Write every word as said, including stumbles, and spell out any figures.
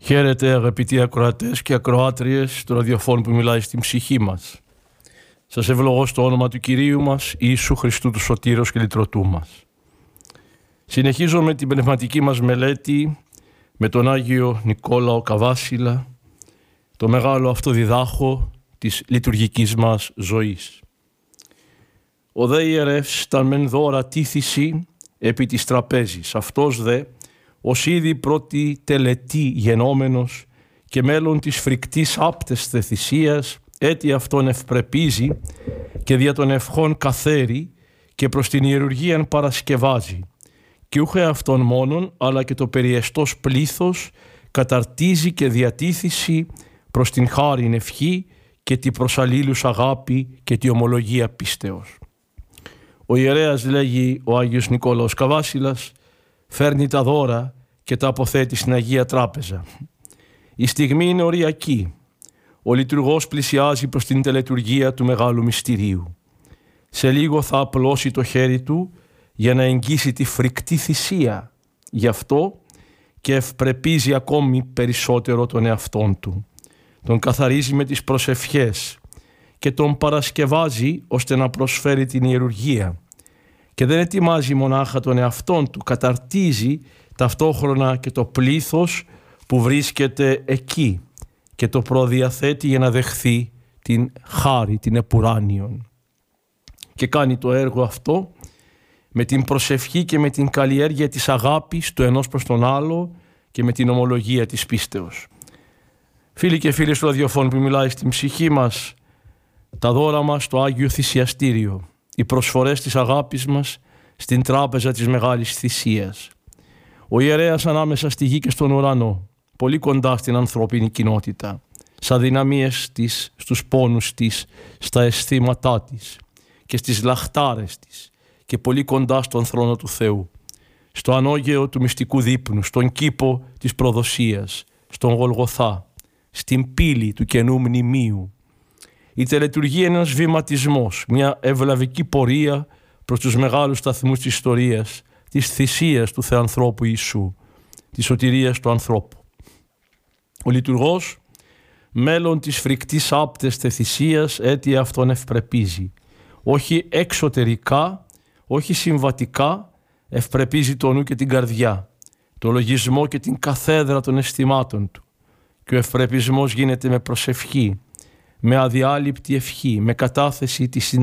Χαίρετε αγαπητοί ακροατές και ακροάτριες του ραδιοφώνου που μιλάει στην ψυχή μας. Σας ευλογώ στο όνομα του Κυρίου μας, Ιησού Χριστού του Σωτήρος και Λυτρωτού μας. Συνεχίζουμε την πνευματική μας μελέτη με τον Άγιο Νικόλαο Καβάσιλα, το μεγάλο αυτό διδάχο της λειτουργικής μας ζωής. Ο δε ιερεύς ταν μεν δώρα τίθηση επί της τραπέζης, αυτός δε ως ήδη πρώτη τελετή γενόμενος και μέλλον της φρικτής άπτεσθε θυσίας, έτι αυτόν ευπρεπίζει και δια των ευχών καθαίρει και προς την ιερουργίαν παρασκευάζει. Και ούχε αυτόν μόνον, αλλά και το περιεστός πλήθος καταρτίζει και διατίθηση προς την χάριν ευχή και τη προς αλλήλους αγάπη και τη ομολογία πίστεως. Ο ιερέας, λέγει ο Άγιος Νικόλαος Καβάσιλας, φέρνει τα δώρα και τα αποθέτει στην Αγία Τράπεζα. Η στιγμή είναι οριακή. Ο λειτουργός πλησιάζει προς την τελετουργία του Μεγάλου Μυστηρίου. Σε λίγο θα απλώσει το χέρι του για να εγγύσει τη φρικτή θυσία. Γι' αυτό και ευπρεπίζει ακόμη περισσότερο τον εαυτόν του. Τον καθαρίζει με τις προσευχές και τον παρασκευάζει ώστε να προσφέρει την ιερουργία. Και δεν ετοιμάζει μονάχα τον εαυτόν του, καταρτίζει ταυτόχρονα και το πλήθος που βρίσκεται εκεί και το προδιαθέτει για να δεχθεί την χάρη, την επουράνιον. Και κάνει το έργο αυτό με την προσευχή και με την καλλιέργεια της αγάπης του ενός προς τον άλλο και με την ομολογία της πίστεως. Φίλοι και φίλες του ραδιοφώνου που μιλάει στην ψυχή μας, τα δώρα μας στο Άγιο Θυσιαστήριο, οι προσφορές της αγάπης μας στην τράπεζα της Μεγάλης Θυσίας. Ο ιερέας ανάμεσα στη γη και στον ουρανό, πολύ κοντά στην ανθρώπινη κοινότητα, στις αδυναμίες της, στους πόνους της, στα αισθήματά της και στις λαχτάρες της και πολύ κοντά στον θρόνο του Θεού, στο ανώγεο του μυστικού δείπνου, στον κήπο της προδοσίας, στον Γολγοθά, στην πύλη του καινού μνημείου. Η τελετουργία είναι ένας βηματισμός, μια ευλαβική πορεία προς τους μεγάλους σταθμούς της ιστορίας, της θυσίας του Θεανθρώπου Ιησού, της σωτηρίας του ανθρώπου. Ο λειτουργός, μέλλον της φρικτής άπτεσθε θυσίας, έτι αυτόν ευπρεπίζει. Όχι εξωτερικά, όχι συμβατικά, ευπρεπίζει το νου και την καρδιά, το λογισμό και την καθέδρα των αισθημάτων του. Και ο ευπρεπισμός γίνεται με προσευχή, με αδιάλειπτη ευχή, με κατάθεση της